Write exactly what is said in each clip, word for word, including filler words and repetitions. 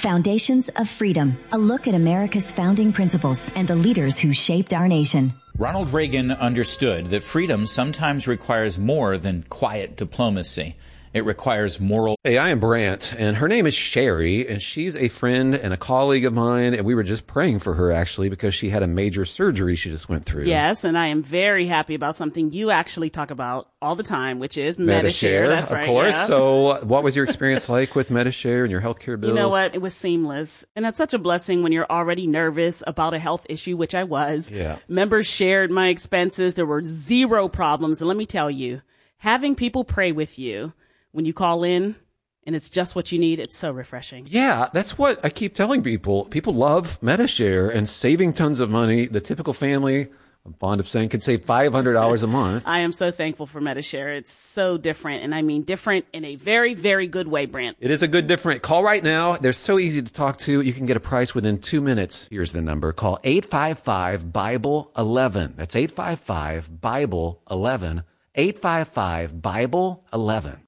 Foundations of Freedom, a look at America's founding principles and the leaders who shaped our nation. Ronald Reagan understood that freedom sometimes requires more than quiet diplomacy. It requires moral... Hey, I am Brant, and her name is Sherry, and she's a friend and a colleague of mine, and we were just praying for her, actually, because she had a major surgery she just went through. Yes, and I am very happy about something you actually talk about all the time, which is Metashare. Metashare. That's of right. Of course. Yeah. So what was your experience like with Metashare and your healthcare bills? You know what? It was seamless. And that's such a blessing when you're already nervous about a health issue, which I was. Yeah. Members shared my expenses. There were zero problems. And let me tell you, having people pray with you when you call in and it's just what you need, it's so refreshing. Yeah, that's what I keep telling people. People love Metashare and saving tons of money. The typical family, I'm fond of saying, can save five hundred dollars a month. I am so thankful for Metashare. It's so different, and I mean different in a very, very good way, Brent. It is a good different. Call right now. They're so easy to talk to. You can get a price within two minutes. Here's the number. Call eight five five, Bible eleven. That's eight five five, Bible eleven. eight five five, Bible eleven.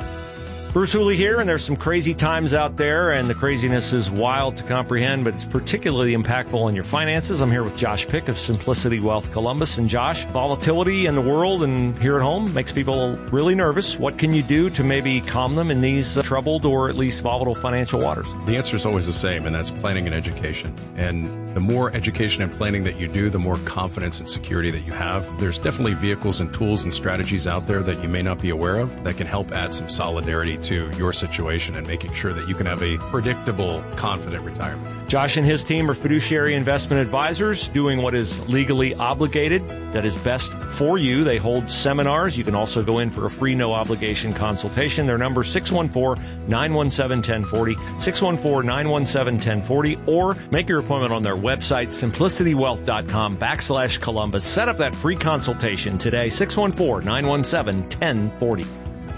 Bruce Hooley here, and there's some crazy times out there, and the craziness is wild to comprehend, but it's particularly impactful on your finances. I'm here with Josh Pick of Simplicity Wealth Columbus. And Josh, volatility in the world and here at home makes people really nervous. What can you do to maybe calm them in these uh, troubled or at least volatile financial waters? The answer is always the same, and that's planning and education. And the more education and planning that you do, the more confidence and security that you have. There's definitely vehicles and tools and strategies out there that you may not be aware of that can help add some solidarity to your situation and making sure that you can have a predictable, confident retirement. Josh and his team are fiduciary investment advisors doing what is legally obligated that is best for you. They hold seminars. You can also go in for a free, no obligation consultation. Their number six one four, nine one seven, one zero four zero, six one four, nine one seven, one zero four zero, or make your appointment on their website, simplicitywealth.com backslash Columbus. Set up that free consultation today, six one four, nine one seven, one zero four zero.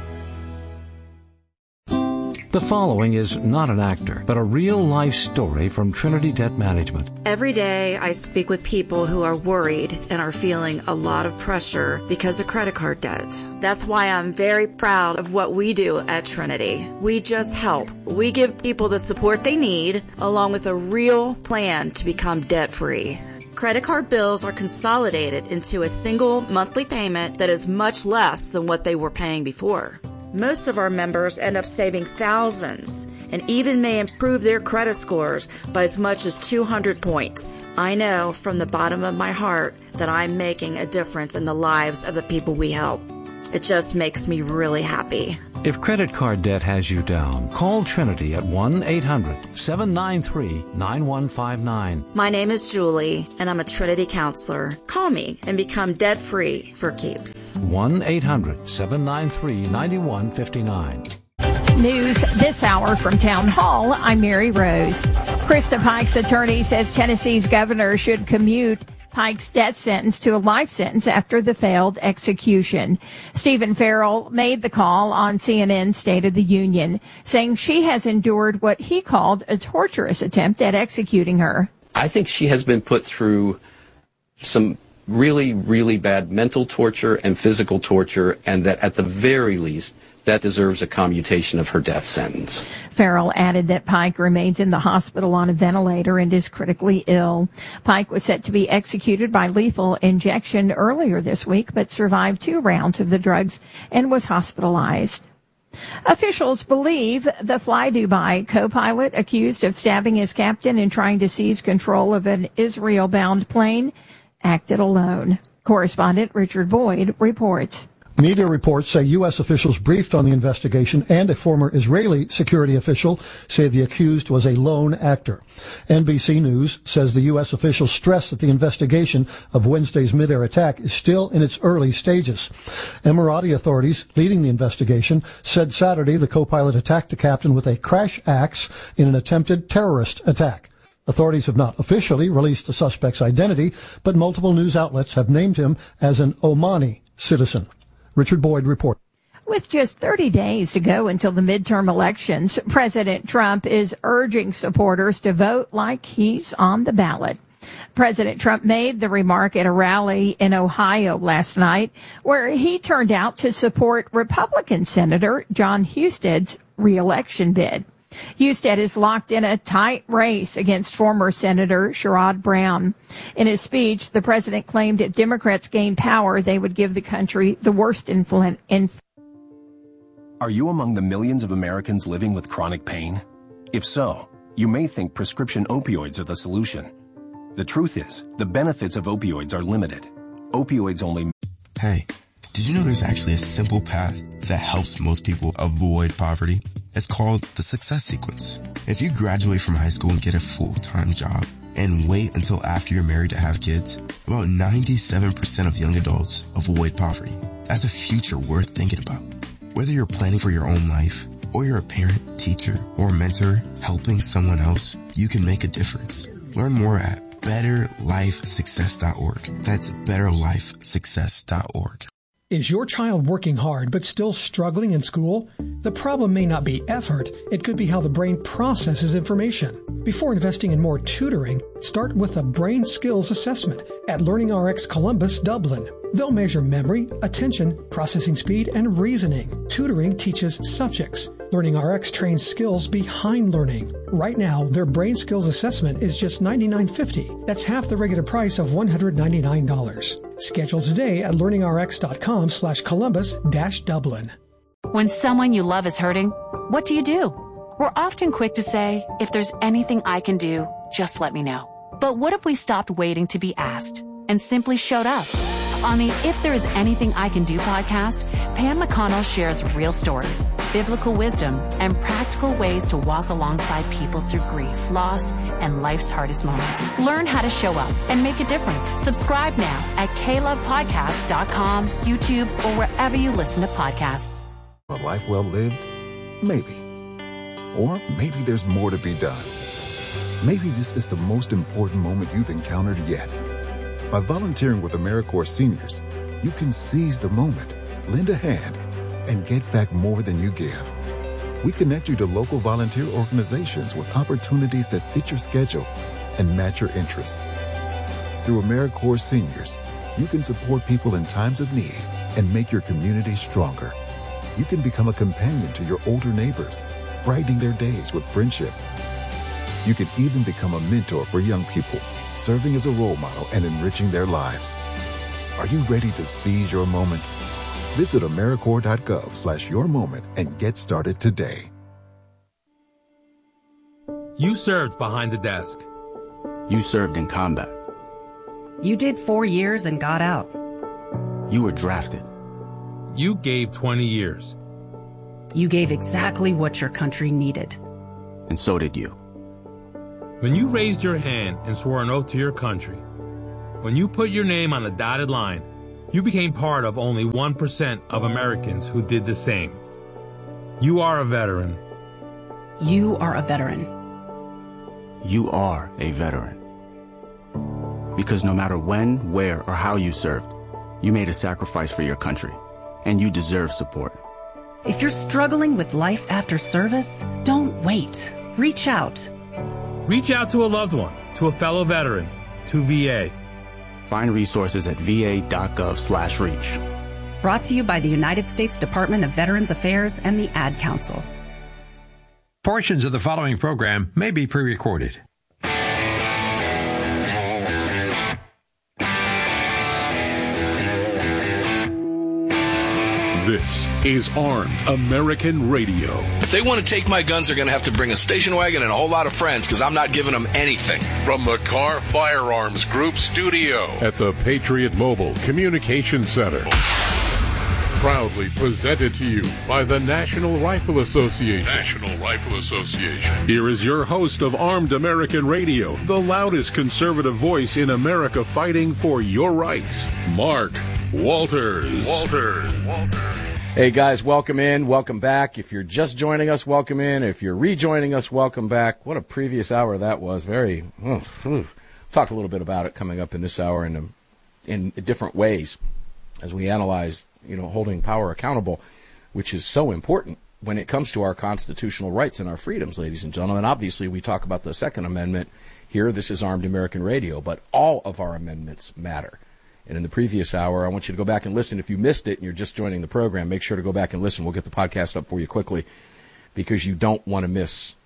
The following is not an actor, but a real-life story from Trinity Debt Management. Every day I speak with people who are worried and are feeling a lot of pressure because of credit card debt. That's why I'm very proud of what we do at Trinity. We just help. We give people the support they need, along with a real plan to become debt-free. Credit card bills are consolidated into a single monthly payment that is much less than what they were paying before. Most of our members end up saving thousands and even may improve their credit scores by as much as two hundred points. I know from the bottom of my heart that I'm making a difference in the lives of the people we help. It just makes me really happy. If credit card debt has you down, call Trinity at one eight hundred, seven nine three, nine one five nine. My name is Julie, and I'm a Trinity counselor. Call me and become debt-free for keeps. one eight hundred, seven nine three, nine one five nine. News this hour from Town Hall. I'm Mary Rose. Krista Pike's attorney says Tennessee's governor should commute Pike's death sentence to a life sentence after the failed execution. Stephen Farrell made the call on C N N's State of the Union, saying she has endured what he called a torturous attempt at executing her. I think she has been put through some really, really bad mental torture and physical torture, and that at the very least, that deserves a commutation of her death sentence. Farrell added that Pike remains in the hospital on a ventilator and is critically ill. Pike was set to be executed by lethal injection earlier this week, but survived two rounds of the drugs and was hospitalized. Officials believe the Fly Dubai co-pilot accused of stabbing his captain and trying to seize control of an Israel-bound plane acted alone. Correspondent Richard Boyd reports. Media reports say U S officials briefed on the investigation, and a former Israeli security official say the accused was a lone actor. N B C News says the U S officials stress that the investigation of Wednesday's mid-air attack is still in its early stages. Emirati authorities leading the investigation said Saturday the co-pilot attacked the captain with a crash axe in an attempted terrorist attack. Authorities have not officially released the suspect's identity, but multiple news outlets have named him as an Omani citizen. Richard Boyd reports. With just thirty days to go until the midterm elections, President Trump is urging supporters to vote like he's on the ballot. President Trump made the remark at a rally in Ohio last night, where he turned out to support Republican Senator John Husted's reelection bid. Husted is locked in a tight race against former Senator Sherrod Brown. In his speech, the president claimed if Democrats gained power, they would give the country the worst influence. Inf- Are you among the millions of Americans living with chronic pain? If so, you may think prescription opioids are the solution. The truth is, the benefits of opioids are limited. Opioids only... Hey, did you know there's actually a simple path that helps most people avoid poverty? It's called the Success Sequence. If you graduate from high school and get a full-time job and wait until after you're married to have kids, about ninety-seven percent of young adults avoid poverty. That's a future worth thinking about. Whether you're planning for your own life, or you're a parent, teacher, or mentor helping someone else, you can make a difference. Learn more at better life success dot org. That's better life success dot org. Is your child working hard but still struggling in school? The problem may not be effort. It could be how the brain processes information. Before investing in more tutoring, start with a brain skills assessment at LearningRx Columbus, Dublin. They'll measure memory, attention, processing speed, and reasoning. Tutoring teaches subjects. LearningRx trains skills behind learning. Right now, their brain skills assessment is just ninety-nine fifty. That's half the regular price of one hundred ninety-nine dollars. Schedule today at learningrx.com slash Columbus dash Dublin. When someone you love is hurting, what do you do? We're often quick to say, if there's anything I can do, just let me know. But what if we stopped waiting to be asked and simply showed up? On the If There Is Anything I Can Do podcast, Pam McConnell shares real stories, biblical wisdom, and practical ways to walk alongside people through grief, loss, and life's hardest moments. Learn how to show up and make a difference. Subscribe now at k love podcast dot com, YouTube, or wherever you listen to podcasts. A life well lived? Maybe. Or maybe there's more to be done. Maybe this is the most important moment you've encountered yet. By volunteering with AmeriCorps Seniors, you can seize the moment, lend a hand, and get back more than you give. We connect you to local volunteer organizations with opportunities that fit your schedule and match your interests. Through AmeriCorps Seniors, you can support people in times of need and make your community stronger. You can become a companion to your older neighbors, brightening their days with friendship. You can even become a mentor for young people, serving as a role model and enriching their lives. Are you ready to seize your moment? Visit AmeriCorps.gov slash your moment and get started today. You served behind the desk. You served in combat. You did four years and got out. You were drafted. You gave twenty years. You gave exactly what your country needed. And so did you. When you raised your hand and swore an oath to your country, when you put your name on a dotted line, you became part of only one percent of Americans who did the same. You are a veteran. You are a veteran. You are a veteran. Because no matter when, where, or how you served, you made a sacrifice for your country, and you deserve support. If you're struggling with life after service, don't wait. Reach out. Reach out to a loved one, to a fellow veteran, to V A. Find resources at va.gov slash reach. Brought to you by the United States Department of Veterans Affairs and the Ad Council. Portions of the following program may be pre-recorded. This is Armed American Radio. If they want to take my guns, they're going to have to bring a station wagon and a whole lot of friends, because I'm not giving them anything. From the Car Firearms Group studio at the Patriot Mobile Communication Center. Proudly presented to you by the National Rifle Association. National Rifle Association. Here is your host of Armed American Radio, the loudest conservative voice in America fighting for your rights, Mark Walters. Walters. Walters. Hey guys, welcome in, welcome back. If you're just joining us, welcome in. If you're rejoining us, welcome back. What a previous hour that was. Very, oh, talk a little bit about it coming up in this hour in, in different ways as we analyze, you know, holding power accountable, which is so important when it comes to our constitutional rights and our freedoms, ladies and gentlemen. Obviously, we talk about the Second Amendment here. This is Armed American Radio, but all of our amendments matter. And in the previous hour, I want you to go back and listen. If you missed it and you're just joining the program, make sure to go back and listen. We'll get the podcast up for you quickly because you don't want to miss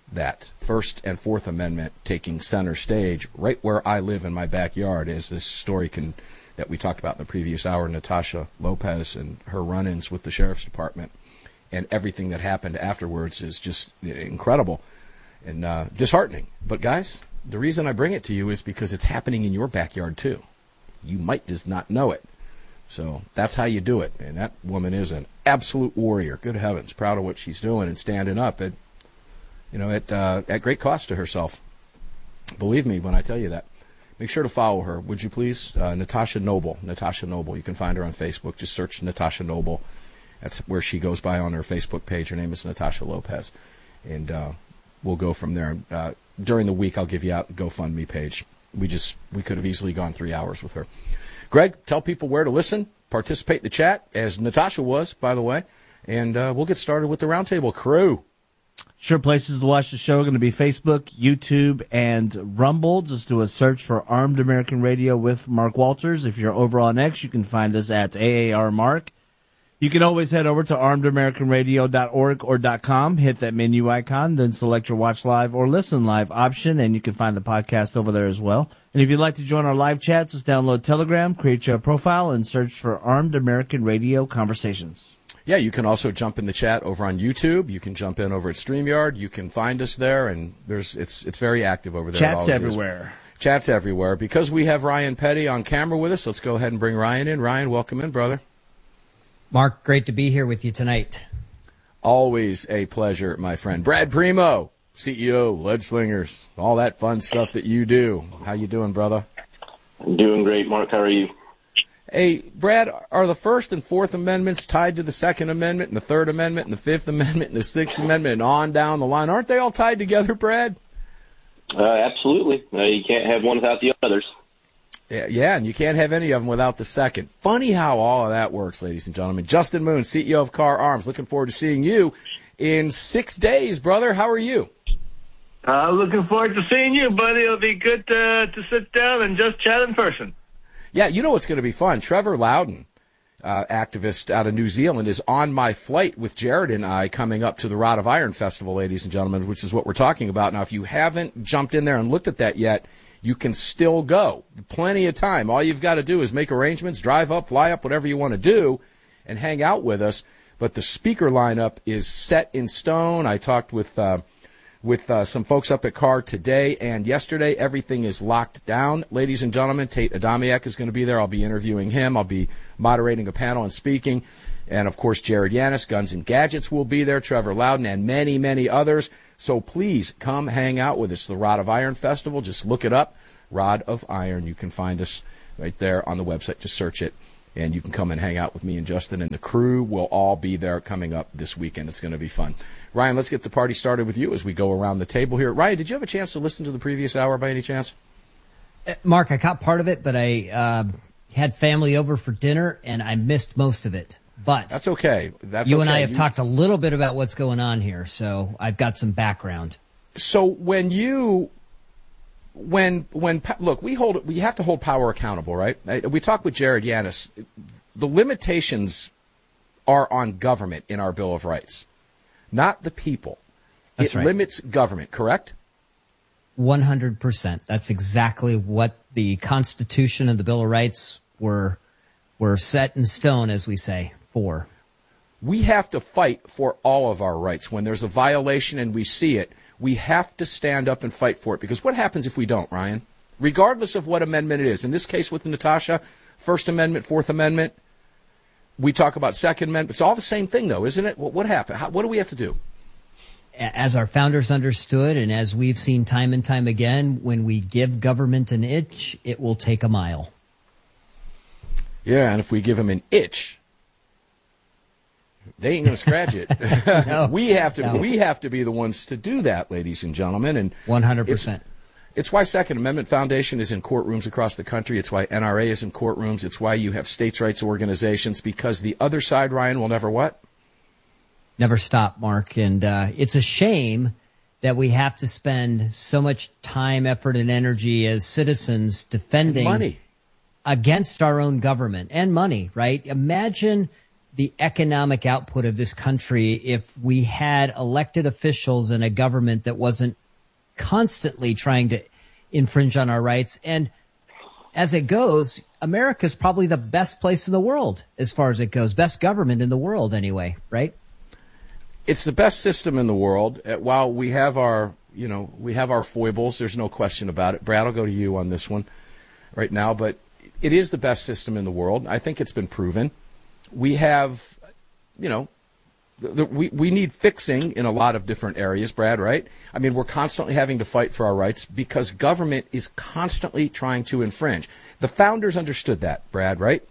that First and Fourth Amendment taking center stage right where I live in my backyard, as this story can that we talked about in the previous hour, Natasha Lopez and her run-ins with the Sheriff's Department and everything that happened afterwards is just incredible and uh, disheartening. But guys, the reason I bring it to you is because it's happening in your backyard too. You might just not know it. So that's how you do it. And that woman is an absolute warrior. Good heavens, proud of what she's doing and standing up at, you know, at uh, at great cost to herself. Believe me when I tell you that. Make sure to follow her, would you please? Uh, Natasha Noble. Natasha Noble. You can find her on Facebook. Just search Natasha Noble. That's where she goes by on her Facebook page. Her name is Natasha Lopez. And uh, we'll go from there. Uh, during the week, I'll give you out the GoFundMe page. We just we could have easily gone three hours with her. Greg, tell people where to listen, participate in the chat, as Natasha was, by the way, and uh, we'll get started with the Roundtable crew. Sure, places to watch the show are going to be Facebook, YouTube, and Rumble. Just do a search for Armed American Radio with Mark Walters. If you're over on X, you can find us at A A R Mark. You can always head over to armed american radio dot org or .com, hit that menu icon, then select your watch live or listen live option, and you can find the podcast over there as well. And if you'd like to join our live chats, just download Telegram, create your profile, and search for Armed American Radio Conversations. Yeah, you can also jump in the chat over on YouTube. You can jump in over at StreamYard. You can find us there, and there's it's it's very active over there. Chats everywhere. Is. Chats everywhere. Because we have Ryan Petty on camera with us, let's go ahead and bring Ryan in. Ryan, welcome in, brother. Mark, great to be here with you tonight. Always a pleasure, my friend. Brad Primo, C E O, Lead Slingers, all that fun stuff that you do. How you doing, brother? I'm doing great, Mark. How are you? Hey, Brad, are the First and Fourth Amendments tied to the Second Amendment and the Third Amendment and the Fifth Amendment and the Sixth Amendment and on down the line? Aren't they all tied together, Brad? Uh, absolutely. Uh, you can't have one without the others. Yeah, yeah, and you can't have any of them without the second. Funny how all of that works, ladies and gentlemen. Justin Moon, C E O of Car Arms, looking forward to seeing you in six days, brother. How are you? Uh, looking forward to seeing you, buddy. It'll be good to, to sit down and just chat in person. Yeah, you know what's going to be fun? Trevor Loudon, uh, activist out of New Zealand, is on my flight with Jared and I coming up to the Rod of Iron Festival, ladies and gentlemen, which is what we're talking about. Now, if you haven't jumped in there and looked at that yet, you can still go. Plenty of time. All you've got to do is make arrangements, drive up, fly up, whatever you want to do, and hang out with us. But the speaker lineup is set in stone. I talked with uh, with uh, some folks up at C A R today and yesterday. Everything is locked down. Ladies and gentlemen, Tate Adamiak is going to be there. I'll be interviewing him. I'll be moderating a panel and speaking. And, of course, Jared Yanis, Guns and Gadgets will be there, Trevor Loudon, and many, many others. So please come hang out with us. The Rod of Iron Festival. Just look it up. Rod of Iron. You can find us right there on the website. Just search it. And you can come and hang out with me and Justin. And the crew will all be there coming up this weekend. It's going to be fun. Ryan, let's get the party started with you as we go around the table here. Ryan, did you have a chance to listen to the previous hour by any chance? Uh, Mark, I caught part of it, but I uh, had family over for dinner, and I missed most of it. But that's okay. That's you okay. and I have you... talked a little bit about what's going on here, so I've got some background. So when you, when when look, we hold we have to hold power accountable, right? We talked with Jared Yanis. The limitations are on government in our Bill of Rights, not the people. That's it right. limits government, correct? one hundred percent. That's exactly what the Constitution and the Bill of Rights were were set in stone, as we say. For. We have to fight for all of our rights. When there's a violation and we see it, we have to stand up and fight for it. Because what happens if we don't, Ryan? Regardless of what amendment it is. In this case with Natasha, First Amendment, Fourth Amendment, we talk about Second Amendment. It's all the same thing, though, isn't it? What, what happened? How, what do we have to do? As our founders understood, and as we've seen time and time again, when we give government an inch, it will take a mile. Yeah, and if we give them an itch, they ain't going to scratch it. no, we have to. No. We have to be the ones to do that, ladies and gentlemen. And one hundred percent. It's why Second Amendment Foundation is in courtrooms across the country. It's why N R A is in courtrooms. It's why you have states' rights organizations. Because the other side, Ryan, will never what? Never stop, Mark. And uh, it's a shame that we have to spend so much time, effort, and energy as citizens defending money against our own government and money. Right? Imagine the economic output of this country if we had elected officials and a government that wasn't constantly trying to infringe on our rights. And as it goes, America's probably the best place in the world as far as it goes. Best government in the world anyway, right? It's the best system in the world. Uh, While we have our, you know, we have our foibles, there's no question about it. Brad, I'll go to you on this one right now, but it is the best system in the world. I think it's been proven. We have, you know, the, we, we need fixing in a lot of different areas, Brad, right? I mean, we're constantly having to fight for our rights because government is constantly trying to infringe. The founders understood that, Brad, right?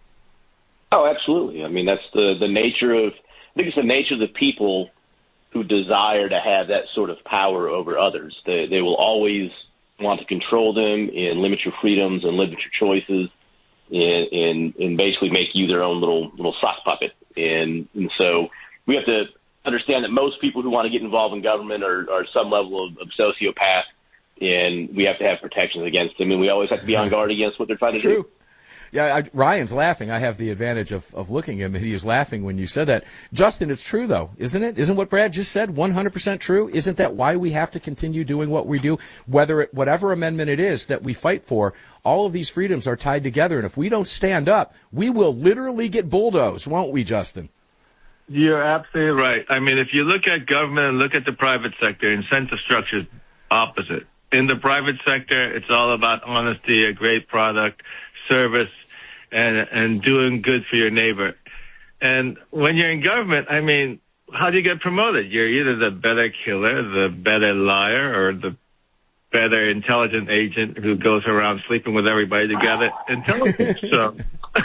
Oh, absolutely. I mean, that's the, the nature of, I think it's the nature of the people who desire to have that sort of power over others. They, they will always want to control them and limit your freedoms and limit your choices and, and, and basically make you their own little, little sock puppet. And, and so we have to understand that most people who want to get involved in government are, are some level of, of sociopath, and we have to have protections against them, and we always have to be on guard against what they're trying It's to true. do. Yeah, I, Ryan's laughing. I have the advantage of, of looking at him, and he is laughing when you said that. Justin, it's true, though, isn't it? Isn't what Brad just said one hundred percent true? Isn't that why we have to continue doing what we do? Whether it, whatever amendment it is that we fight for, all of these freedoms are tied together, and if we don't stand up, we will literally get bulldozed, won't we, Justin? You're absolutely right. I mean, if you look at government and look at the private sector, incentive structure is opposite. In the private sector, it's all about honesty, a great product, service, and and doing good for your neighbor. And when you're in government, I mean, how do you get promoted? You're either the better killer, the better liar, or the better intelligent agent who goes around sleeping with everybody to get intelligence. So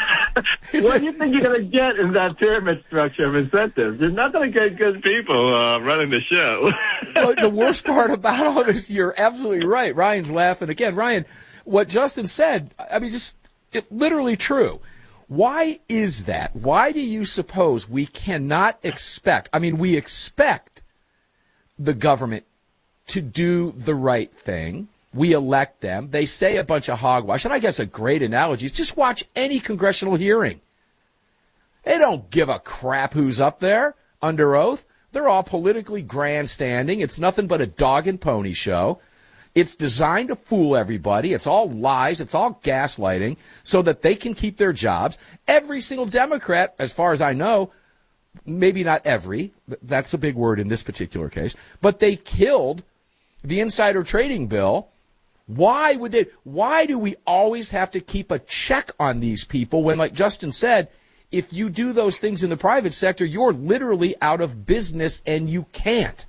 what do you think you're going to get in that pyramid structure of incentives? You're not going to get good people uh, running the show. Well, the worst part about all this, you're absolutely right. Ryan's laughing again. Ryan, what Justin said, I mean, just it, literally true. Why is that? Why do you suppose we cannot expect, I mean, we expect the government to do the right thing. We elect them. They say a bunch of hogwash. And I guess a great analogy is just watch any congressional hearing. They don't give a crap who's up there under oath. They're all politically grandstanding. It's nothing but a dog and pony show. It's designed to fool everybody. It's all lies. It's all gaslighting so that they can keep their jobs. Every single Democrat, as far as I know, maybe not every, that's a big word in this particular case, but they killed the insider trading bill. Why would they, why do we always have to keep a check on these people when, like Justin said, if you do those things in the private sector, you're literally out of business and you can't?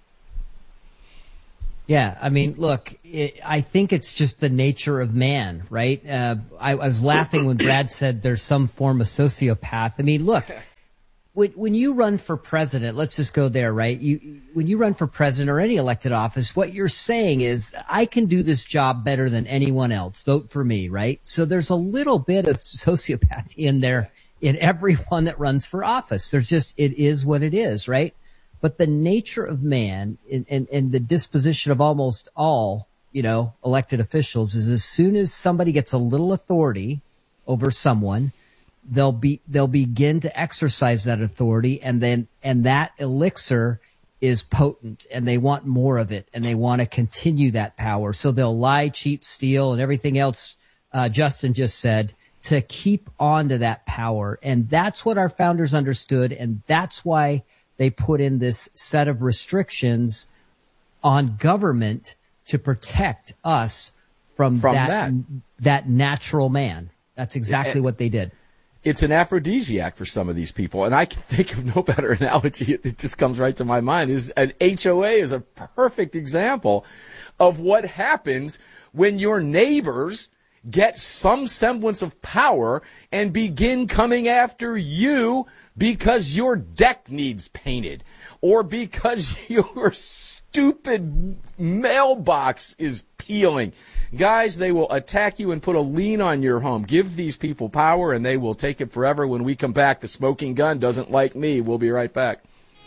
Yeah, I mean, look, it, I think it's just the nature of man, right? Uh, I, I was laughing when Brad said there's some form of sociopath. I mean, look, when, when you run for president, let's just go there, right? You, when you run for president or any elected office, what you're saying is, I can do this job better than anyone else. Vote for me, right? So there's a little bit of sociopathy in there in everyone that runs for office. There's just, it is what it is, right? But the nature of man and, and, and the disposition of almost all, you know, elected officials is as soon as somebody gets a little authority over someone, they'll be, they'll begin to exercise that authority, and then, and that elixir is potent, and they want more of it, and they want to continue that power. So they'll lie, cheat, steal, and everything else, uh, Justin just said, to keep on to that power. And that's what our founders understood, and that's why they put in this set of restrictions on government to protect us from, From that, that. that natural man. That's exactly Yeah, what they did. It's an aphrodisiac for some of these people, and I can think of no better analogy. It just comes right to my mind. Is an H O A is a perfect example of what happens when your neighbors get some semblance of power and begin coming after you because your deck needs painted, or because your stupid mailbox is peeling. Guys, they will attack you and put a lien on your home. Give these people power, and they will take it forever. When we come back, the smoking gun doesn't like me. We'll be right back.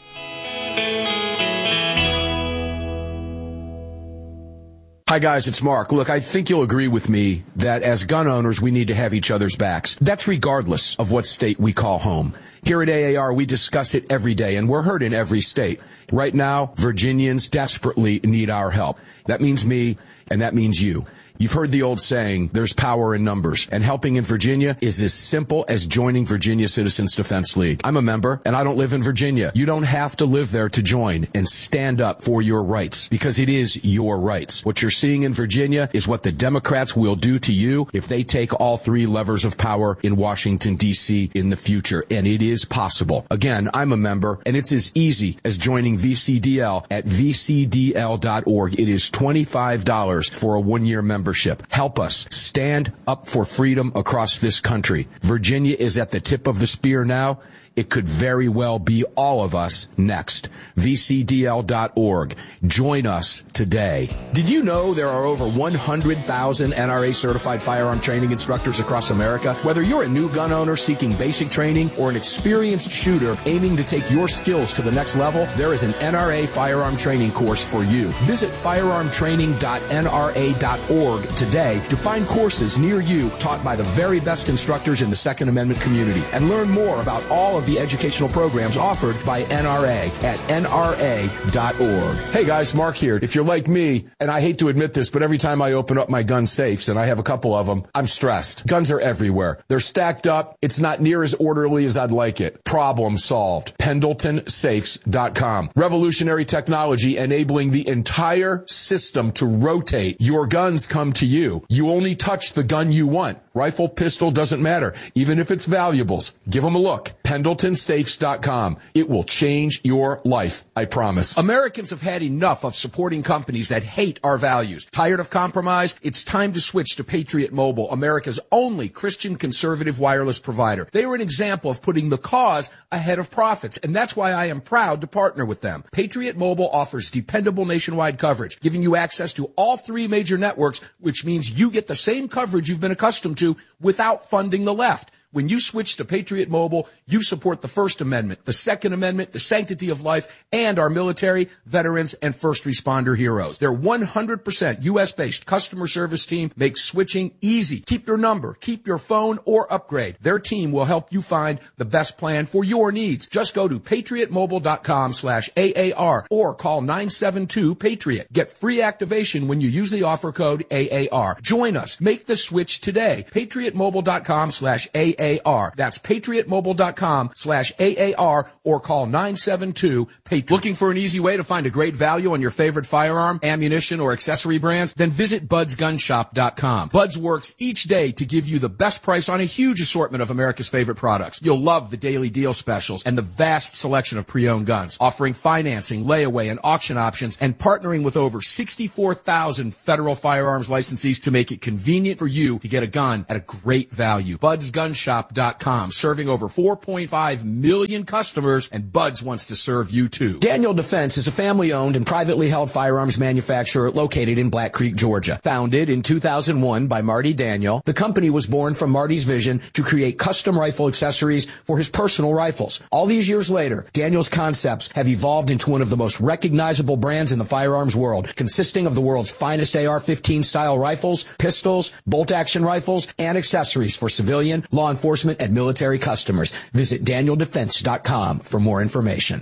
Hi, guys, it's Mark. Look, I think you'll agree with me that as gun owners, we need to have each other's backs. That's regardless of what state we call home. Here at A A R, we discuss it every day, and we're heard in every state. Right now, Virginians desperately need our help. That means me, and that means you. You've heard the old saying, there's power in numbers, and helping in Virginia is as simple as joining Virginia Citizens Defense League. I'm a member, and I don't live in Virginia. You don't have to live there to join and stand up for your rights, because it is your rights. What you're seeing in Virginia is what the Democrats will do to you if they take all three levers of power in Washington, D C in the future, and it is possible. Again, I'm a member, and it's as easy as joining V C D L at v c d l dot org. It is twenty-five dollars for a one-year membership. Help us stand up for freedom across this country. Virginia is at the tip of the spear now. It could very well be all of us next. v c d l dot org. Join us today. Did you know there are over one hundred thousand N R A certified firearm training instructors across America? Whether you're a new gun owner seeking basic training or an experienced shooter aiming to take your skills to the next level, there is an N R A firearm training course for you. Visit firearm training dot n r a dot org today to find courses near you taught by the very best instructors in the Second Amendment community, and learn more about all of the educational programs offered by N R A at n r a dot org. Hey guys, Mark here. If you're like me, and I hate to admit this, but every time I open up my gun safes, and I have a couple of them, I'm stressed. Guns are everywhere. They're stacked up. It's not near as orderly as I'd like it. Problem solved. pendleton safes dot com. Revolutionary technology enabling the entire system to rotate. Your guns come to you. You only touch the gun you want. Rifle, pistol, doesn't matter. Even if it's valuables. Give them a look. pendleton safes dot com. It will change your life, I promise. Americans have had enough of supporting companies that hate our values. Tired of compromise? It's time to switch to Patriot Mobile, America's only Christian conservative wireless provider. They are an example of putting the cause ahead of profits, and that's why I am proud to partner with them. Patriot Mobile offers dependable nationwide coverage, giving you access to all three major networks, which means you get the same coverage you've been accustomed to without funding the left. When you switch to Patriot Mobile, you support the First Amendment, the Second Amendment, the sanctity of life, and our military, veterans, and first responder heroes. Their one hundred percent U S-based customer service team makes switching easy. Keep your number, keep your phone, or upgrade. Their team will help you find the best plan for your needs. Just go to patriot mobile dot com slash A A R or call nine seven two PATRIOT. Get free activation when you use the offer code A A R. Join us. Make the switch today. patriot mobile dot com slash A A R. That's patriot mobile dot com slash A A R or call nine seven two PATRIOT. Looking for an easy way to find a great value on your favorite firearm, ammunition, or accessory brands? Then visit buds gun shop dot com. Buds works each day to give you the best price on a huge assortment of America's favorite products. You'll love the daily deal specials and the vast selection of pre-owned guns, offering financing, layaway, and auction options, and partnering with over sixty-four thousand federal firearms licensees to make it convenient for you to get a gun at a great value. buds gun shop dot com, serving over four point five million customers, and Buds wants to serve you too. Daniel Defense is a family-owned and privately held firearms manufacturer located in Black Creek, Georgia. Founded in two thousand one by Marty Daniel, the company was born from Marty's vision to create custom rifle accessories for his personal rifles. All these years later, Daniel's concepts have evolved into one of the most recognizable brands in the firearms world, consisting of the world's finest A R fifteen style rifles, pistols, bolt-action rifles, and accessories for civilian, law enforcement, and military customers. Visit daniel defense dot com for more information.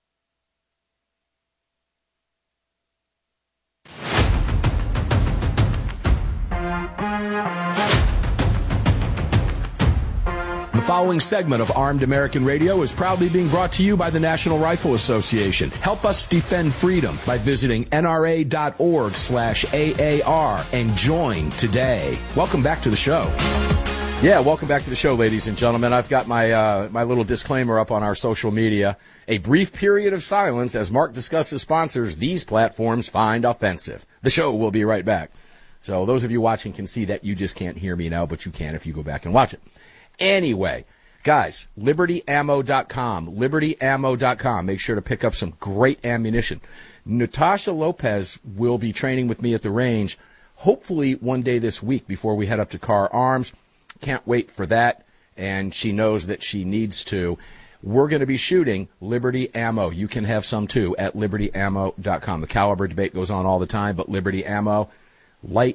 The following segment of Armed American Radio is proudly being brought to you by the National Rifle Association. Help us defend freedom by visiting N R A dot org slash A A R and join today. Welcome back to the show. Yeah, welcome back to the show, ladies and gentlemen. I've got my uh, my little disclaimer up on our social media. A brief period of silence as Mark discusses sponsors these platforms find offensive. The show will be right back. So those of you watching can see that you just can't hear me now, but you can if you go back and watch it. Anyway, guys, liberty ammo dot com, liberty ammo dot com. Make sure to pick up some great ammunition. Natasha Lopez will be training with me at the range, hopefully one day this week before we head up to Carr Arms. Can't wait for that, and she knows that she needs to. We're going to be shooting Liberty Ammo. You can have some, too, at liberty ammo dot com. The caliber debate goes on all the time, but Liberty Ammo, light,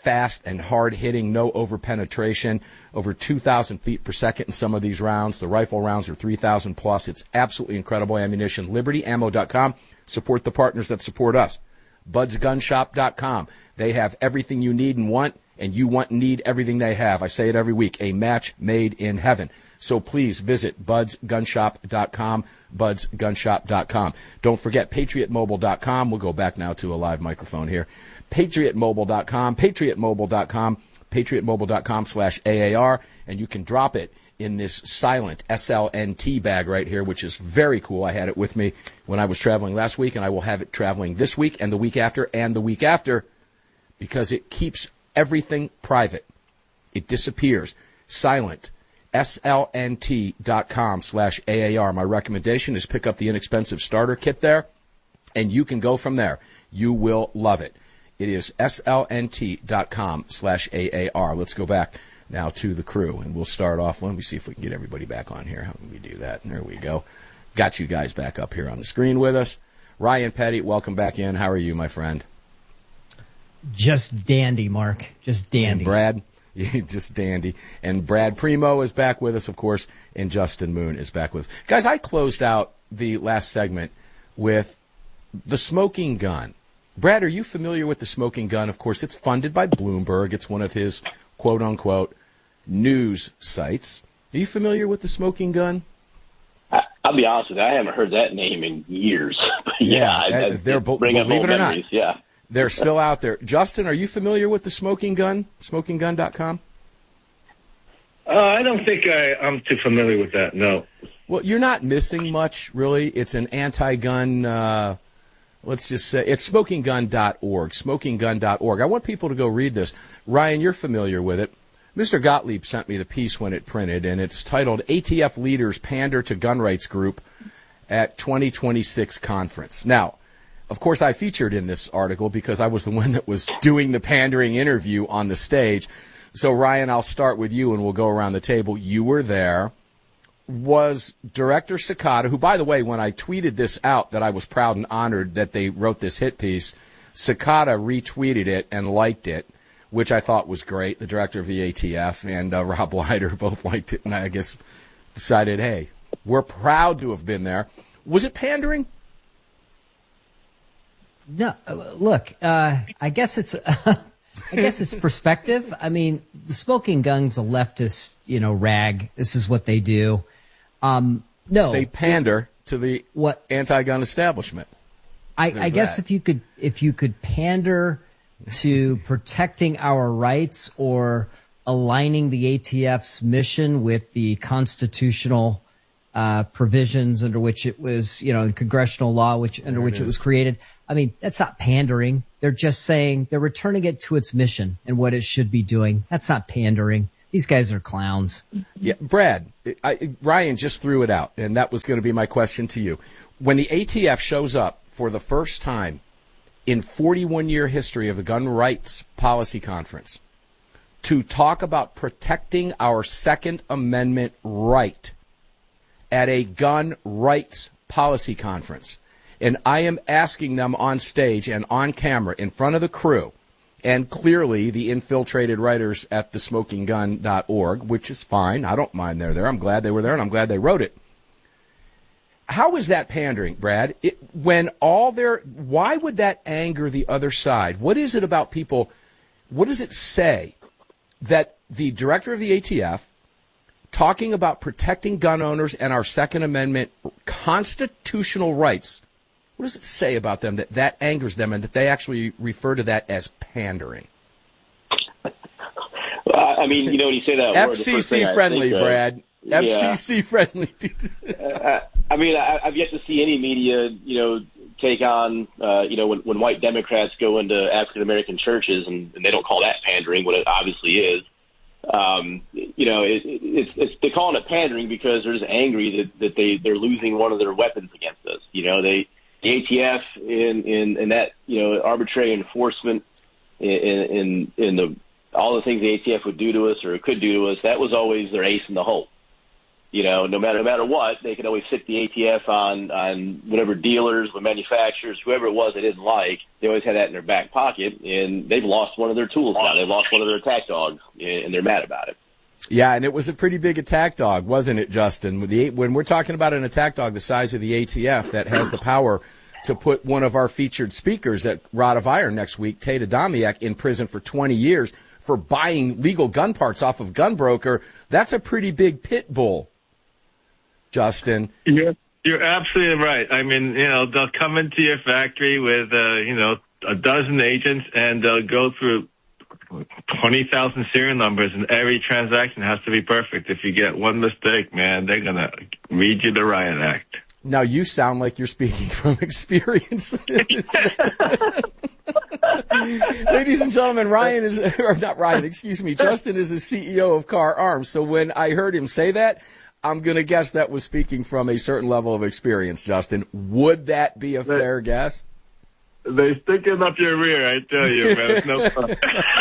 fast and hard-hitting, no over-penetration, over two thousand feet per second in some of these rounds. The rifle rounds are three thousand plus. It's absolutely incredible ammunition. Liberty Ammo dot com. Support the partners that support us. Buds Gun Shop dot com. They have everything you need and want, and you want and need everything they have. I say it every week, a match made in heaven. So please visit Buds Gun Shop dot com, Buds Gun Shop dot com. Don't forget Patriot Mobile dot com. We'll go back now to a live microphone here. Patriot Mobile dot com, Patriot Mobile dot com, Patriot Mobile dot com slash A A R, and you can drop it in this silent S L N T bag right here, which is very cool. I had it with me when I was traveling last week, and I will have it traveling this week and the week after and the week after because it keeps everything private. It disappears. Silent. S L N T dot com slash A A R. My recommendation is pick up the inexpensive starter kit there, and you can go from there. You will love it. It is S L N T dot com slash A A R. Let's go back now to the crew, and we'll start off. Let me see if we can get everybody back on here. How can we do that? There we go. Got you guys back up here on the screen with us. Ryan Petty, welcome back in. How are you, my friend? Just dandy, Mark. Just dandy. And Brad? Yeah, just dandy. And Brad Primo is back with us, of course, and Justin Moon is back with us. Guys, I closed out the last segment with the smoking gun. Brad, are you familiar with the smoking gun? Of course, it's funded by Bloomberg. It's one of his quote-unquote news sites. Are you familiar with the smoking gun? I, I'll be honest with you, I haven't heard that name in years. yeah, yeah I, I, they're bo- bring up believe old it or memories. not. Yeah. They're still out there. Justin, are you familiar with the smoking gun? smoking gun dot com? Uh, I don't think I, I'm too familiar with that, no. Well, you're not missing much, really. It's an anti-gun, uh, let's just say, it's smoking gun dot org, smoking gun dot org. I want people to go read this. Ryan, you're familiar with it. Mister Gottlieb sent me the piece when it printed, and it's titled, A T F Leaders Pander to Gun Rights Group at twenty twenty-six Conference. Now, of course, I featured in this article because I was the one that was doing the pandering interview on the stage. So, Ryan, I'll start with you, and we'll go around the table. You were there. Was Director Cicada, who, by the way, when I tweeted this out, that I was proud and honored that they wrote this hit piece, Cicada retweeted it and liked it, which I thought was great. The director of the A T F and uh, Rob Leiter both liked it, and I guess decided, hey, we're proud to have been there. Was it pandering? No, look, uh, I guess it's, uh, I guess it's perspective. I mean, the smoking gun's a leftist, you know, rag. This is what they do. Um, no, they pander to the what anti-gun establishment. I, I guess that. if you could, if you could pander to protecting our rights or aligning the A T F's mission with the constitutional uh, provisions under which it was, you know, congressional law, which under there which it, it was created. I mean, that's not pandering. They're just saying they're returning it to its mission and what it should be doing. That's not pandering. These guys are clowns. Yeah, Brad, I, Ryan just threw it out, and that was going to be my question to you. When the A T F shows up for the first time in forty-one year history of the Gun Rights Policy Conference to talk about protecting our Second Amendment right at a gun rights policy conference, and I am asking them on stage and on camera in front of the crew, and clearly the infiltrated writers at the smoking gun dot org, which is fine. I don't mind they're there. I'm glad they were there, and I'm glad they wrote it. How is that pandering, Brad? It, when all their, why would that anger the other side? What is it about people? What does it say that the director of the A T F talking about protecting gun owners and our Second Amendment constitutional rights, what does it say about them that that angers them and that they actually refer to that as pandering? Well, I mean, you know, when you say that word, F C C friendly, Brad. Yeah. F C C friendly. uh, I mean, I, I've yet to see any media, you know, take on, uh, you know, when, when white Democrats go into African American churches, and, and they don't call that pandering, what it obviously is. Um, you know, it, it, it's, it's they're calling it pandering because they're just angry that, that they they're losing one of their weapons against us. You know, they the A T F in in, in that you know arbitrary enforcement in in, in the all the things the A T F would do to us or could do to us. That was always their ace in the hole. you know, no matter no matter what, they could always stick the A T F on on whatever dealers, the manufacturers, whoever it was they didn't like. They always had that in their back pocket, and they've lost one of their tools now. They've lost one of their attack dogs, and they're mad about it. Yeah, and it was a pretty big attack dog, wasn't it, Justin? With the, when we're talking about an attack dog the size of the A T F that has the power to put one of our featured speakers at Rod of Iron next week, Tate Adamiak, in prison for twenty years for buying legal gun parts off of Gunbroker, that's a pretty big pit bull, Justin. You're, you're absolutely right. I mean, you know, they'll come into your factory with, uh, you know, a dozen agents, and they'll go through twenty thousand serial numbers, and every transaction has to be perfect. If you get one mistake, man, they're going to read you the riot act. Now, you sound like you're speaking from experience. Ladies and gentlemen, Ryan is, or not Ryan, excuse me, Justin is the C E O of Car Arms. So when I heard him say that, I'm going to guess that was speaking from a certain level of experience, Justin. Would that be a fair guess? They stick it up your rear, I tell you, man. It's no fun.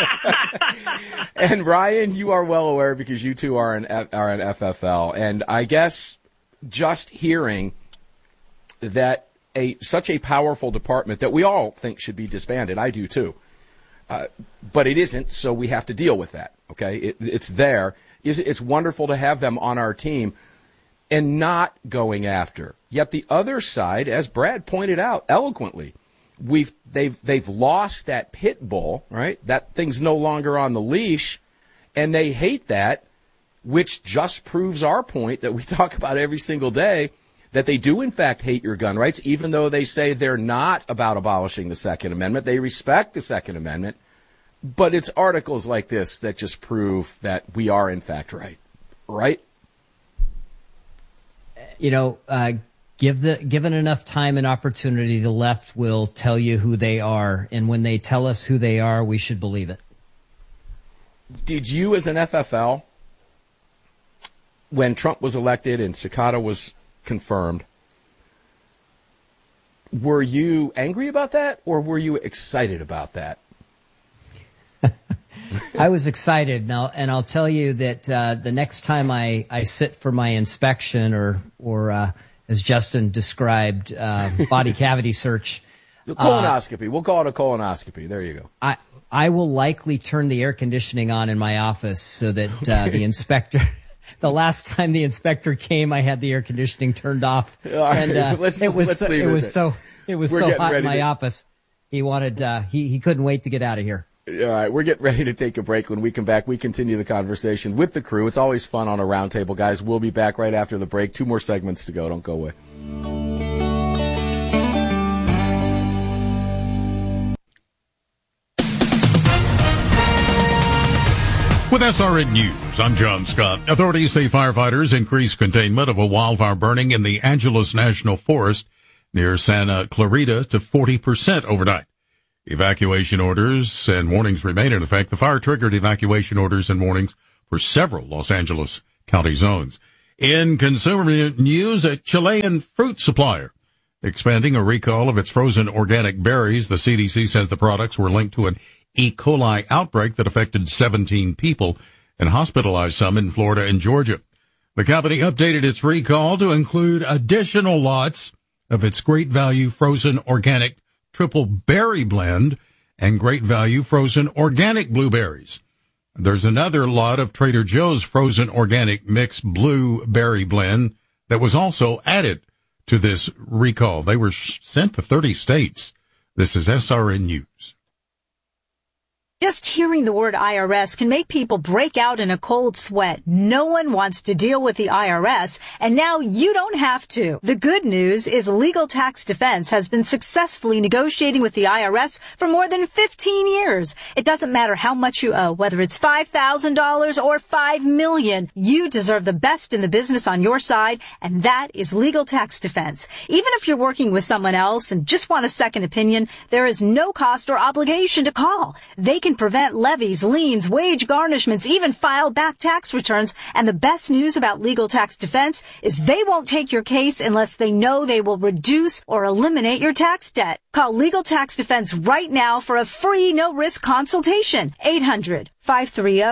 And Ryan, you are well aware because you two are an, are an F F L. And I guess just hearing that a such a powerful department that we all think should be disbanded, I do too, uh, but it isn't, so we have to deal with that, okay? It, it's there. It's, it's wonderful to have them on our team and not going after. Yet the other side, as Brad pointed out eloquently, we've they've they've lost that pit bull, right? That thing's no longer on the leash, and they hate that, which just proves our point that we talk about every single day, that they do in fact hate your gun rights, even though they say they're not about abolishing the Second Amendment. They respect the Second Amendment, but it's articles like this that just prove that we are in fact right, right? You know, uh, Give the, given enough time and opportunity, the left will tell you who they are. And when they tell us who they are, we should believe it. Did you, as an F F L, when Trump was elected and Cicada was confirmed, were you angry about that or were you excited about that? I was excited now, and I'll tell you that uh, the next time I, I sit for my inspection or, or uh, as Justin described, uh, body cavity search. Colonoscopy. Uh, we'll call it a colonoscopy. There you go. I, I will likely turn the air conditioning on in my office so that uh, the inspector, the last time the inspector came, I had the air conditioning turned off. Right, and uh, let's, it was, let's so, leave it it was there. so, it was We're so hot in my to... office. He wanted, uh, he, he couldn't wait to get out of here. All right, we're getting ready to take a break. When we come back, we continue the conversation with the crew. It's always fun on a roundtable, guys. We'll be back right after the break. Two more segments to go. Don't go away. With S R N News, I'm John Scott. Authorities say firefighters increased containment of a wildfire burning in the Angeles National Forest near Santa Clarita to forty percent overnight. Evacuation orders and warnings remain in effect. The fire triggered evacuation orders and warnings for several Los Angeles County zones. In consumer news, a Chilean fruit supplier expanding a recall of its frozen organic berries. The C D C says the products were linked to an E. coli outbreak that affected seventeen people and hospitalized some in Florida and Georgia. The company updated its recall to include additional lots of its Great Value frozen organic triple berry blend and Great Value frozen organic blueberries. There's another lot of Trader Joe's frozen organic mixed blueberry blend that was also added to this recall. They were sent to thirty states. This is S R N News. Just hearing the word I R S can make people break out in a cold sweat. No one wants to deal with the I R S, and now you don't have to. The good news is Legal Tax Defense has been successfully negotiating with the I R S for more than fifteen years. It doesn't matter how much you owe, whether it's five thousand dollars or five million dollars. You deserve the best in the business on your side, and that is Legal Tax Defense. Even if you're working with someone else and just want a second opinion, there is no cost or obligation to call. They can prevent levies, liens, wage garnishments, even file back tax returns. And the best news about Legal Tax Defense is they won't take your case unless they know they will reduce or eliminate your tax debt. Call Legal Tax Defense right now for a free no-risk consultation. eight hundred, five three zero,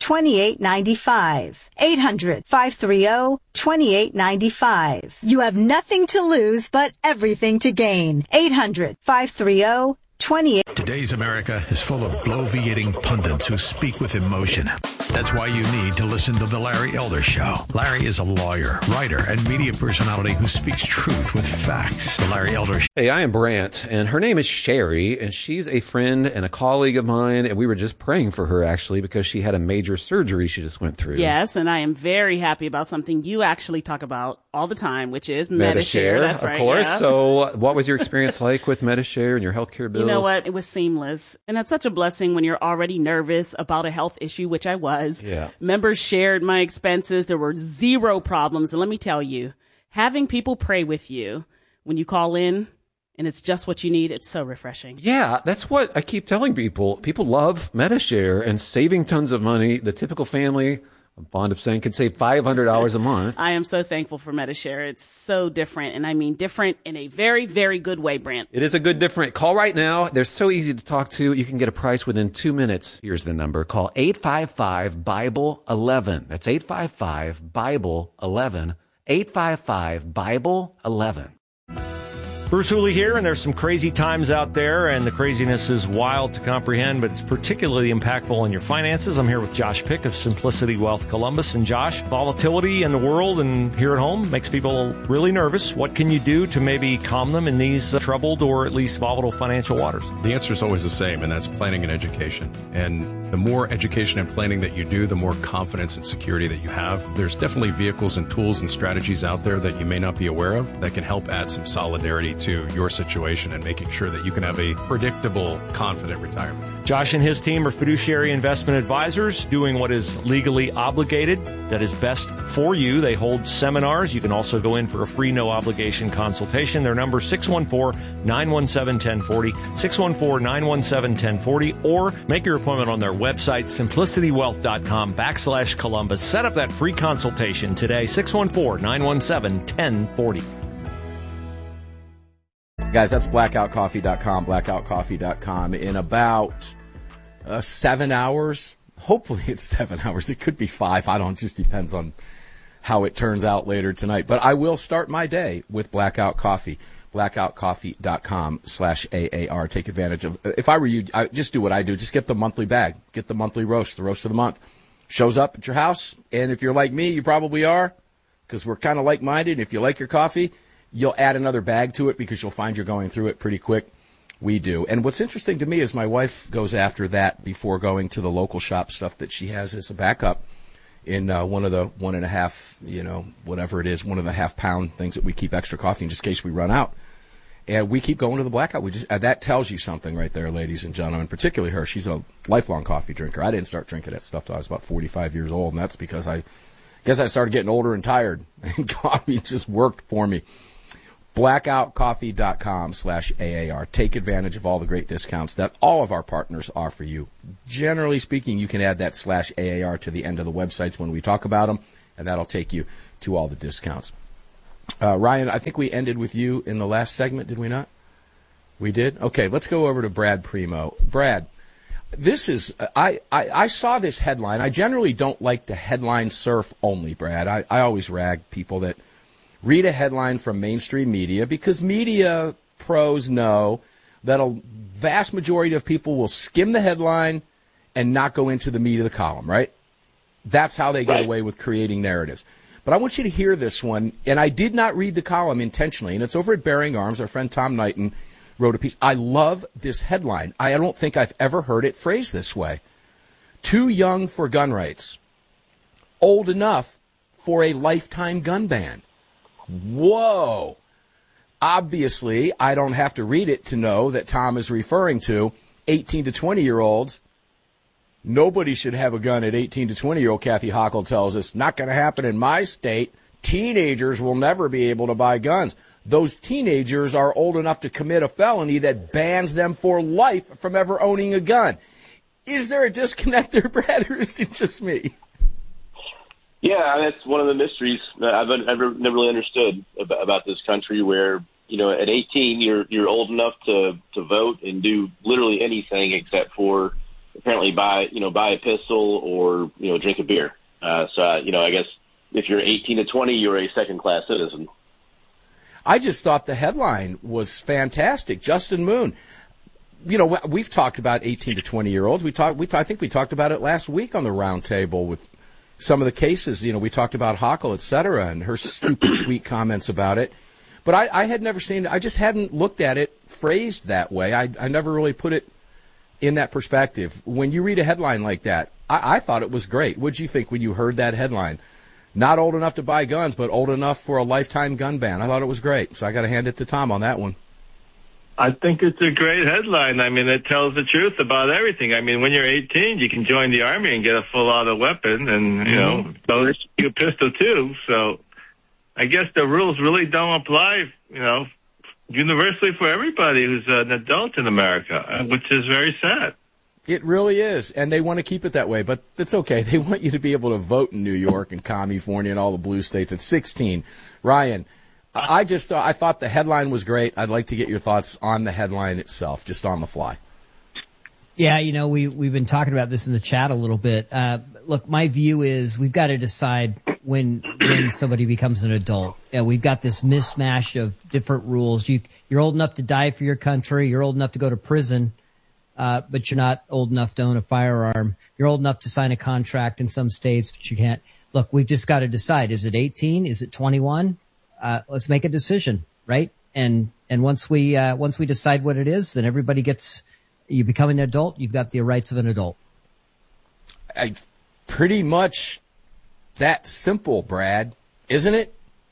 twenty-eight ninety-five. eight hundred, five three zero, twenty-eight ninety-five. You have nothing to lose but everything to gain. eight hundred, five three zero, twenty-eight. Today's America is full of bloviating pundits who speak with emotion. That's why you need to listen to The Larry Elder Show. Larry is a lawyer, writer, and media personality who speaks truth with facts. The Larry Elder Show. Hey, I am Brant, and her name is Sherry, and she's a friend and a colleague of mine, and we were just praying for her, actually, because she had a major surgery she just went through. Yes, and I am very happy about something you actually talk about all the time, which is Medi-Share. Medi-Share. That's of right, course. yeah. So what was your experience like with Medi-Share and your healthcare bills? You know what? It was seamless. And that's such a blessing when you're already nervous about a health issue, which I was. Yeah. Members shared my expenses. There were zero problems. And let me tell you, having people pray with you when you call in and it's just what you need, it's so refreshing. Yeah, that's what I keep telling people. People love Medi-Share and saving tons of money. The typical family, I'm fond of saying, could save five hundred dollars a month. I am so thankful for Medi-Share. It's so different. And I mean different in a very, very good way, Brant. It is a good different. Call right now. They're so easy to talk to. You can get a price within two minutes. Here's the number. Call eight five five, Bible eleven. That's eight five five, Bible eleven. eight five five, Bible eleven. Bruce Hooley here, and there's some crazy times out there, and the craziness is wild to comprehend, but it's particularly impactful on your finances. I'm here with Josh Pick of Simplicity Wealth Columbus. And Josh, volatility in the world and here at home makes people really nervous. What can you do to maybe calm them in these uh, troubled or at least volatile financial waters? The answer is always the same, and that's planning and education. And the more education and planning that you do, the more confidence and security that you have. There's definitely vehicles and tools and strategies out there that you may not be aware of that can help add some solidarity to your situation and making sure that you can have a predictable, confident retirement. Josh and his team are fiduciary investment advisors doing what is legally obligated, that is best for you. They hold seminars. You can also go in for a free, no obligation consultation. Their number is six one four, nine one seven, one zero four zero, six one four, nine one seven, one zero four zero, or make your appointment on their website, simplicitywealth.com backslash Columbus. Set up that free consultation today, six one four, nine one seven, one zero four zero. Guys, that's blackout coffee dot com, blackout coffee dot com. In about uh, seven hours, hopefully it's seven hours. It could be five. I don't, it just depends on how it turns out later tonight. But I will start my day with Blackout Coffee, blackout coffee dot com slash A A R. Take advantage of, if I were you, I just do what I do. Just get the monthly bag. Get the monthly roast, the roast of the month. Shows up at your house. And if you're like me, you probably are, because we're kind of like-minded. If you like your coffee, you'll add another bag to it because you'll find you're going through it pretty quick. We do. And what's interesting to me is my wife goes after that before going to the local shop stuff that she has as a backup in uh, one of the one and a half, you know, whatever it is, one and a half pound things that we keep extra coffee in just in case we run out. And we keep going to the blackout. We just uh, that tells you something right there, ladies and gentlemen, particularly her. She's a lifelong coffee drinker. I didn't start drinking that stuff till I was about forty-five years old, and that's because I guess I started getting older and tired, and coffee just worked for me. blackout coffee dot com slash A A R. Take advantage of all the great discounts that all of our partners offer you. Generally speaking, you can add that slash A A R to the end of the websites when we talk about them, and that'll take you to all the discounts. Uh, Ryan, I think we ended with you in the last segment, did we not? We did? Okay, let's go over to Brad Primo. Brad, this is, I, I, I saw this headline. I generally don't like to headline surf only, Brad. I, I always rag people that read a headline from mainstream media because media pros know that a vast majority of people will skim the headline and not go into the meat of the column, right? That's how they get Right. away with creating narratives. But I want you to hear this one, and I did not read the column intentionally, and it's over at Bearing Arms. Our friend Tom Knighton wrote a piece. I love this headline. I don't think I've ever heard it phrased this way. Too young for gun rights. Old enough for a lifetime gun ban. Whoa. Obviously, I don't have to read it to know that Tom is referring to eighteen to twenty-year-olds. Nobody should have a gun at eighteen to twenty-year-old, Kathy Hochul tells us. Not going to happen in my state. Teenagers will never be able to buy guns. Those teenagers are old enough to commit a felony that bans them for life from ever owning a gun. Is there a disconnect there, Brad, or is it just me? Yeah, that's one of the mysteries that I've never, never really understood about, about this country where, you know, at eighteen, you're you're old enough to, to vote and do literally anything except for apparently buy, you know, buy a pistol or, you know, drink a beer. Uh, so, uh, you know, I guess if you're eighteen to twenty, you're a second-class citizen. I just thought the headline was fantastic. Justin Moon. You know, we've talked about eighteen to twenty-year-olds. We talked, we, I think we talked about it last week on the round table with some of the cases. You know, we talked about Hochul, et cetera, and her stupid tweet comments about it. But I, I had never seen it. I just hadn't looked at it phrased that way. I, I never really put it in that perspective. When you read a headline like that, I, I thought it was great. What did you think when you heard that headline? Not old enough to buy guns, but old enough for a lifetime gun ban. I thought it was great. So I got to hand it to Tom on that one. I think it's a great headline. I mean, it tells the truth about everything. I mean, when you're eighteen, you can join the Army and get a full auto weapon and, you know, so it's a pistol too. So I guess the rules really don't apply, you know, universally for everybody who's an adult in America, which is very sad. It really is, and they want to keep it that way, but it's okay. They want you to be able to vote in New York and California and all the blue states at sixteen. Ryan, I just I thought the headline was great. I'd like to get your thoughts on the headline itself, just on the fly. Yeah, you know, we, we've been talking about this in the chat a little bit. Uh, look, my view is we've got to decide when when somebody becomes an adult. Yeah, we've got this mismatch of different rules. You, you're old enough to die for your country. You're old enough to go to prison. Uh, but you're not old enough to own a firearm. You're old enough to sign a contract in some states, but you can't. Look, we've just got to decide. Is it eighteen? Is it twenty-one? Uh, let's make a decision, right? And, and once we, uh, once we decide what it is, then everybody gets, you become an adult, you've got the rights of an adult. I, pretty much that simple, Brad, isn't it?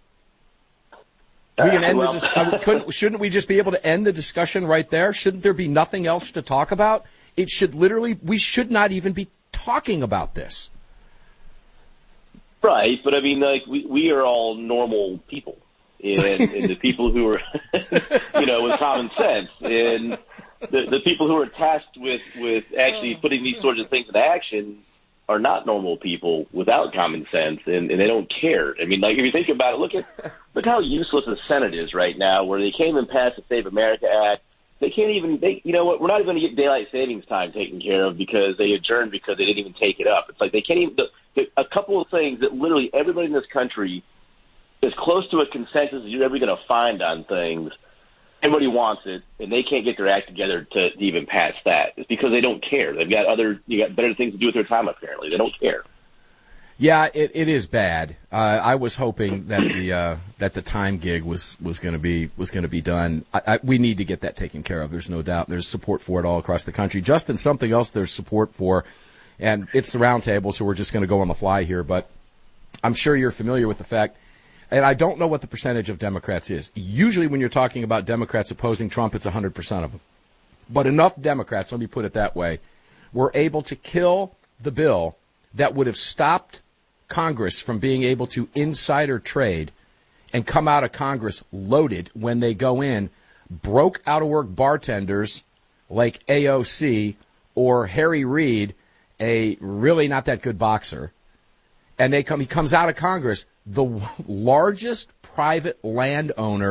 We can end well, the dis- I mean, couldn't, shouldn't we just be able to end the discussion right there? Shouldn't there be nothing else to talk about? It should literally, we should not even be talking about this. Right, but I mean, like, we, we are all normal people, and, and the people who are, you know, with common sense, and the, the people who are tasked with, with actually putting these sorts of things into action are not normal people without common sense, and, and they don't care. I mean, like, if you think about it, look at look how useless the Senate is right now, where they can't even pass the Save America Act. They can't even, they, you know what, we're not even going to get daylight savings time taken care of because they adjourned because they didn't even take it up. It's like they can't even, the, the, a couple of things that literally everybody in this country is close to a consensus that you're ever going to find on things. Everybody wants it, and they can't get their act together to, to even pass that. It's because they don't care. They've got other, you got better things to do with their time, apparently. They don't care. Yeah, it, it is bad. Uh, I was hoping that the uh, that the time gig was, was going to be was going to be done. I, I, we need to get that taken care of. There's no doubt. There's support for it all across the country. Justin, something else there's support for, and it's the roundtable, so we're just going to go on the fly here. But I'm sure you're familiar with the fact, and I don't know what the percentage of Democrats is. Usually, when you're talking about Democrats opposing Trump, it's one hundred percent of them. But enough Democrats, let me put it that way, were able to kill the bill that would have stopped Congress from being able to insider trade and come out of Congress loaded when they go in, broke out-of-work bartenders like A O C or Harry Reid, a really not that good boxer, and they come. He comes out of Congress, the largest private landowner